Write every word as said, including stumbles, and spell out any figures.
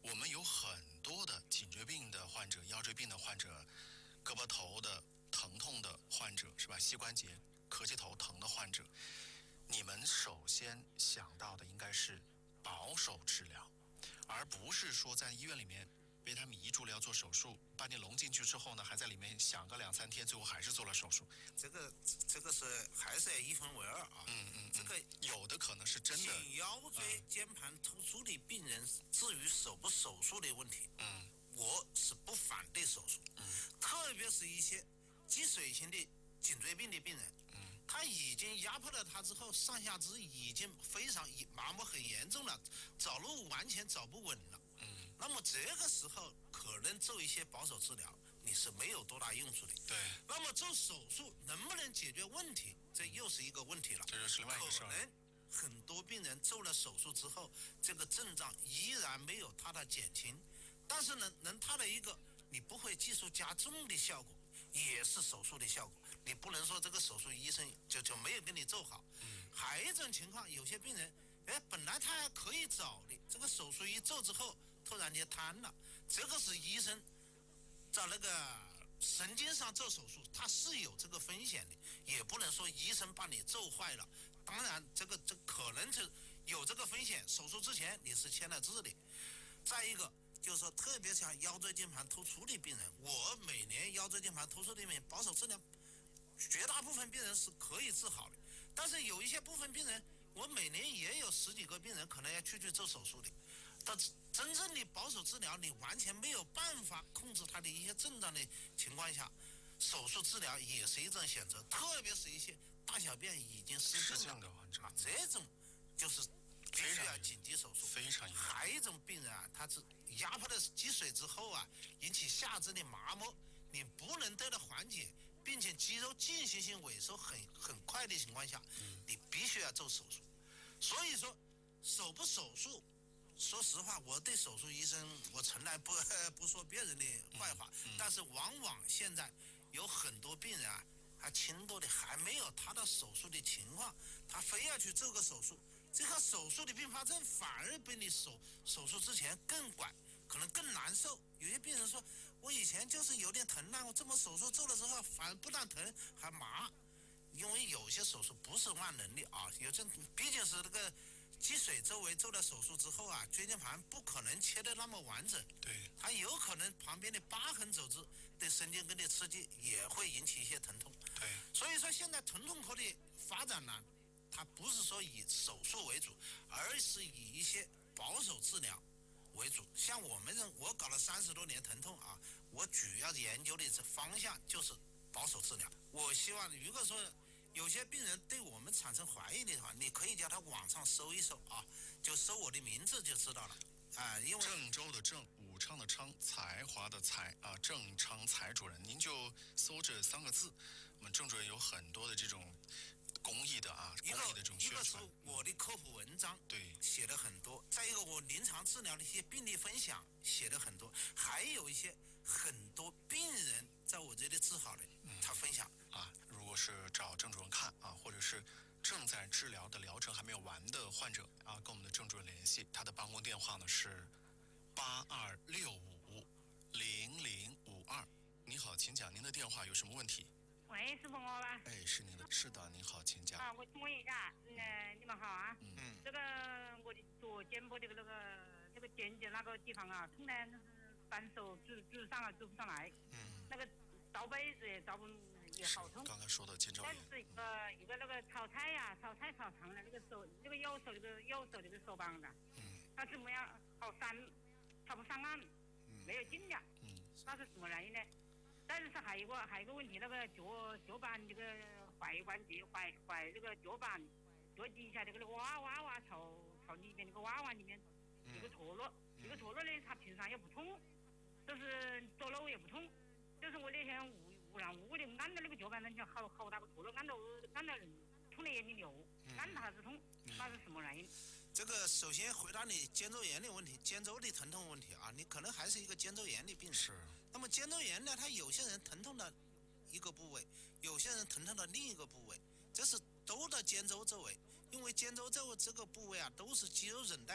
我们有很多的颈椎病的患者、腰椎病的患者、胳膊头的疼痛的患者，是吧？膝关节、磕膝头疼的患者，你们首先想到的应该是保守治疗，而不是说在医院里面被他们移住了要做手术，把你隆进去之后呢，还在里面想个两三天，最后还是做了手术。 这个这个是还是要一分为二啊。 嗯嗯嗯， 这个有的可能是真的。 颈腰椎间盘突出的病人，至于手不手术的问题， 嗯， 我是不反对手术。 嗯， 特别是一些积水型的颈椎病的病人， 嗯， 他已经压迫了他之后，上下肢已经非常麻木很严重了，走路完全走不稳了。 嗯， 那么这个时候可能做一些保守治疗，你是没有多大用处的。 对。 那么做手术能不能解决问题，这又是一个问题了。 这就是另外一个事儿。 可能很多病人做了手术之后，这个症状依然没有它的减轻，但是能能它的一个你不会技术加重的效果，也是手术的效果。你不能说这个手术医生就就没有给你做好。 嗯。 还有一种情况，有些病人，哎，本来他还可以走的，这个手术一做之后，突然间瘫了，这个是医生在那个神经上做手术，它是有这个风险的，也不能说医生把你做坏了。当然，这个这可能是有这个风险，手术之前你是签了字的。再一个就是说，特别像腰椎间盘突出的病人，我每年腰椎间盘突出的病人保守治疗，绝大部分病人是可以治好的，但是有一些部分病人，我每年也有十几个病人可能要去去做手术的，但真正的保守治疗你完全没有办法控制他的一些症状的情况下，手术治疗也是一种选择，特别是一些大小便已经失禁了啊，这种就是必须要紧急手术。 非常还有一种病人啊，他是压迫的积水之后啊，引起下肢的麻木，你不能得到缓解，并且肌肉间歇性萎缩很很快的情况下，你必须要做手术。所以说，手不手术，说实话，我对手术医生我从来不不说别人的坏话， 嗯嗯、 但是往往现在有很多病人啊，还轻度的还没有达到手术的情况，他非要去做个手术，这个手术的并发症反而比你手手术之前更管，可能更难受。有些病人说，我以前就是有点疼啊，我这么手术做了之后，反而不但疼还麻。因为有些手术不是万能的啊，有这毕竟是那个积水周围做了手术之后啊，椎间盘不可能切得那么完整， 对， 它有可能旁边的疤痕组织对神经根的刺激也会引起一些疼痛。 对， 所以说现在疼痛科的发展呢，它不是说以手术为主，而是以一些保守治疗为主。像我们人，我搞了三十多年疼痛啊，我主要研究的这方向就是保守治疗。我希望如果说有些病人对我们产生怀疑的话，你可以叫他网上搜一搜啊，就搜我的名字就知道了啊。因为郑州的郑，武昌的昌，才华的才啊，郑昌才主任，您就搜这三个字，我们郑主任有很多的这种公益的啊，公益的这种宣传。 一个是我的科普文章， 对， 写的很多；再一个我临床治疗的一些病例分享写的很多，还有一些很多病人在我这里治好的，他分享。 啊，如果是找郑主任看啊，或者是正在治疗的疗程还没有完的患者啊，跟我们的郑主任联系，他的办公电话呢是八二六五零零五二。你好，请讲您的电话有什么问题？ 喂，师傅我吧？ 哎，是您的，是的，您好，请讲。 啊，我请问一下，呃，你们好啊。 嗯。 这个我的左肩部的那个这个肩胛那个地方啊，痛呢，就是单手举举上来举不上来。 嗯。 那个倒杯子也倒不也好痛。 刚才说的肩周炎。 但是一个一个那个炒菜呀、啊，炒菜炒长了，那个手那个右手那个右手那个手膀的， 嗯， 它怎么样好山，炒不上岸， 嗯， 没有劲了。 嗯。 那是什么原因呢？但是还有一个还有一个问题，那个脚脚板这个踝关节踝踝这个脚板脚底下的这个娃娃娃朝朝里面那个娃娃里面一个脱落，一个脱落呢，它平常也不痛，就是走路也不痛，就是我那天无无缘无故的按到那个脚板上就好好大个脱落，按到按到痛的眼睛流，按它还是痛，那是什么原因？ 这个首先回答你肩周炎的问题，肩周的疼痛问题啊，你可能还是一个肩周炎的病人。 是。 那么肩周炎呢，它有些人疼痛的一个部位，有些人疼痛的另一个部位，这是都在肩周周围，因为肩周周围这个部位啊，都是肌肉韧带。